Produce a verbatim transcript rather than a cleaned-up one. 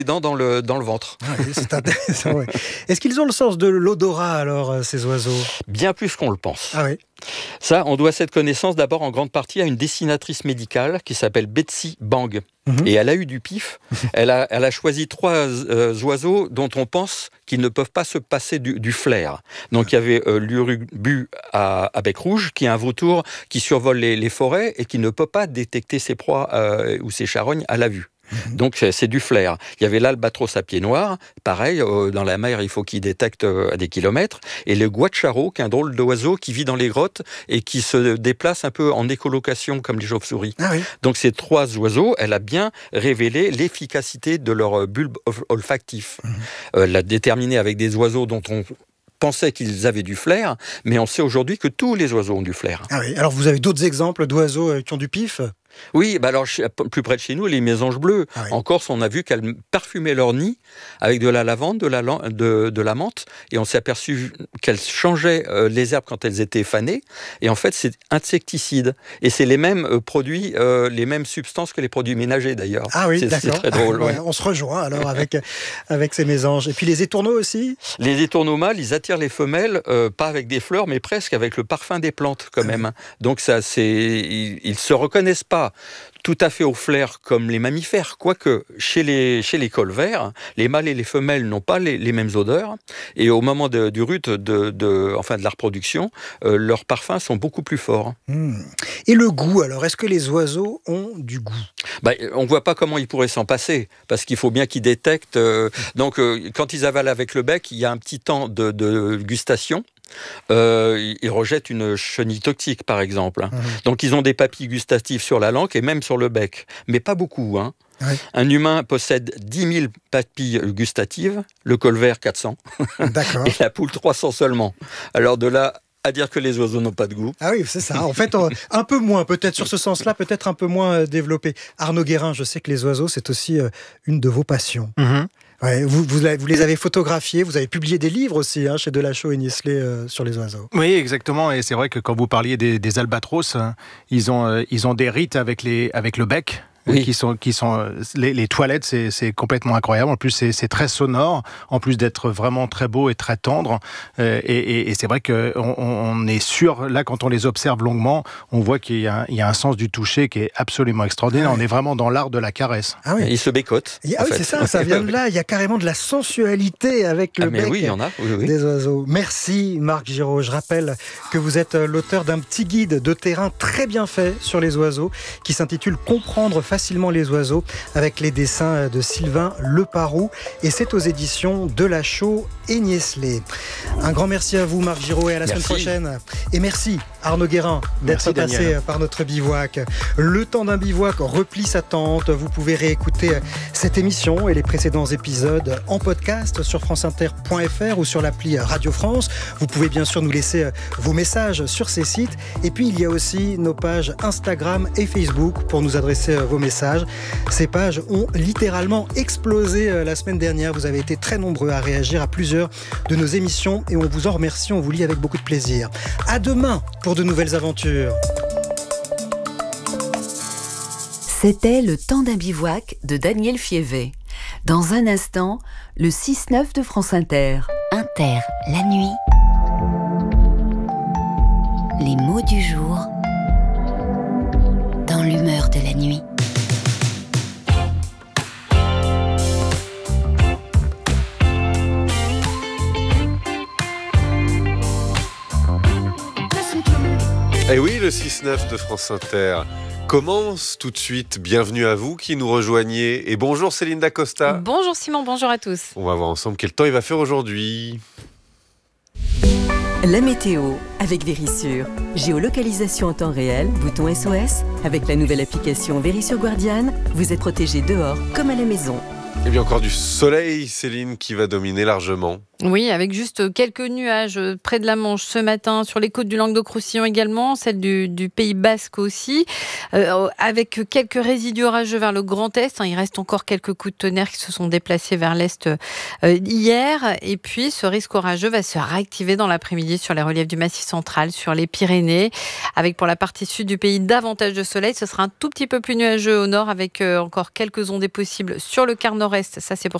dents dans le, dans le ventre. Ah oui, c'est intéressant, ouais. Est-ce qu'ils ont le sens de l'odorat, alors, ces oiseaux ? Bien plus qu'on le pense. Ah oui. Ça, on doit cette connaissance d'abord en grande partie à une dessinatrice médicale qui s'appelle Betsy Bang. Mmh. Et elle a eu du pif. elle, a, elle a choisi trois euh, oiseaux dont on pense qu'ils ne peuvent pas se passer du, du flair. Donc il y avait euh, l'urubu à, à bec rouge, qui est un vautour qui survole les, les forêts et qui ne peut pas détecter ses proies euh, ou ses charognes à la vue. Donc c'est, c'est du flair. Il y avait l'albatros à pied noir, pareil, euh, dans la mer il faut qu'il détecte euh, à des kilomètres, et le guacharo, qui est un drôle d'oiseau qui vit dans les grottes et qui se déplace un peu en écolocation comme les chauves-souris. Ah oui. Donc ces trois oiseaux, elle a bien révélé l'efficacité de leur bulbe olfactif. Mmh. Euh, elle l'a déterminé avec des oiseaux dont on pensait qu'ils avaient du flair, mais on sait aujourd'hui que tous les oiseaux ont du flair. Ah oui. Alors vous avez d'autres exemples d'oiseaux qui ont du pif ? Oui, bah alors plus près de chez nous, les mésanges bleus. Ah oui. En Corse, on a vu qu'elles parfumaient leur nid avec de la lavande, de la, de, de la menthe, et on s'est aperçu qu'elles changeaient euh, les herbes quand elles étaient fanées. Et en fait, c'est insecticide. Et c'est les mêmes euh, produits, euh, les mêmes substances que les produits ménagers d'ailleurs. Ah oui, c'est, d'accord. C'est très drôle. Ouais, ouais. On se rejoint alors avec, avec ces mésanges. Et puis les étourneaux aussi ? Les étourneaux mâles, ils attirent les femelles, euh, pas avec des fleurs, mais presque avec le parfum des plantes quand même. Donc ça, c'est, ils ne se reconnaissent pas tout à fait au flair comme les mammifères, quoique chez les, chez les colverts, les mâles et les femelles n'ont pas les, les mêmes odeurs, et au moment de, du rut, de, de, enfin de la reproduction, euh, leurs parfums sont beaucoup plus forts. Mmh. Et le goût, alors, est-ce que les oiseaux ont du goût ? bah, On ne voit pas comment ils pourraient s'en passer, parce qu'il faut bien qu'ils détectent. Euh, donc, euh, quand ils avalent avec le bec, il y a un petit temps de, de gustation. Euh, ils rejettent une chenille toxique, par exemple. Mmh. Donc, ils ont des papilles gustatives sur la langue et même sur le bec, mais pas beaucoup. Hein. Oui. Un humain possède dix mille papilles gustatives, le colvert quatre cents, D'accord. et la poule trois cents seulement. Alors de là à dire que les oiseaux n'ont pas de goût. Ah oui, c'est ça. En fait, on, un peu moins, peut-être sur ce sens-là, peut-être un peu moins développé. Arnaud Guérin, je sais que les oiseaux, c'est aussi une de vos passions. Mmh. Ouais, vous, vous, vous les avez photographiés, vous avez publié des livres aussi hein, chez Delachaux et Niestlé euh, sur les oiseaux. Oui, exactement. Et c'est vrai que quand vous parliez des, des albatros, hein, ils, ont, euh, ils ont des rites avec, les, avec le bec. Oui. Qui sont, qui sont, les, les toilettes, c'est, c'est complètement incroyable. En plus, c'est, c'est très sonore, en plus d'être vraiment très beau et très tendre. Euh, et, et, et c'est vrai qu'on on est sûr, là, quand on les observe longuement, on voit qu'il y a, il y a un sens du toucher qui est absolument extraordinaire. Ah oui. On est vraiment dans l'art de la caresse. Ah oui. Ils se bécotent. Ah oui, fait. C'est ça, ça vient de là. Il y a carrément de la sensualité avec le ah mais bec oui, il y en a. Oui, oui. des oiseaux. Merci, Marc Giraud. Je rappelle que vous êtes l'auteur d'un petit guide de terrain très bien fait sur les oiseaux qui s'intitule « Comprendre facilement les oiseaux » avec les dessins de Sylvain Leparoux et c'est aux éditions Delachaux et Niestlé. Un grand merci à vous Marc Giraud et à la merci. Semaine prochaine. Et merci Arnaud Guérin d'être merci, passé Daniel. Par notre bivouac. Le temps d'un bivouac replie sa tente. Vous pouvez réécouter cette émission et les précédents épisodes en podcast sur franceinter point f r ou sur l'appli Radio France. Vous pouvez bien sûr nous laisser vos messages sur ces sites et puis il y a aussi nos pages Instagram et Facebook pour nous adresser vos messages. Ces pages ont littéralement explosé la semaine dernière. Vous avez été très nombreux à réagir à plusieurs de nos émissions et on vous en remercie. On vous lit avec beaucoup de plaisir. À demain pour de nouvelles aventures. C'était Le temps d'un bivouac de Daniel Fievet. Dans un instant, le six neuf de France Inter. Inter, la nuit. Les mots du jour dans l'humeur de la nuit. Et oui, le six neuf de France Inter commence tout de suite. Bienvenue à vous qui nous rejoignez. Et bonjour Céline Dacosta. Bonjour Simon, bonjour à tous. On va voir ensemble quel temps il va faire aujourd'hui. La météo avec Vérissure. Géolocalisation en temps réel, bouton S O S. Avec la nouvelle application Vérissure Guardiane, vous êtes protégé dehors comme à la maison. Et bien encore du soleil, Céline, qui va dominer largement. Oui, avec juste quelques nuages près de la Manche ce matin, sur les côtes du Languedoc-Roussillon également, celle du, du Pays Basque aussi, euh, avec quelques résidus orageux vers le Grand Est. Il reste encore quelques coups de tonnerre qui se sont déplacés vers l'Est euh, hier. Et puis, ce risque orageux va se réactiver dans l'après-midi sur les reliefs du Massif central, sur les Pyrénées, avec pour la partie sud du pays davantage de soleil. Ce sera un tout petit peu plus nuageux au nord, avec euh, encore quelques ondées possibles sur le quart nord-est. Ça, c'est pour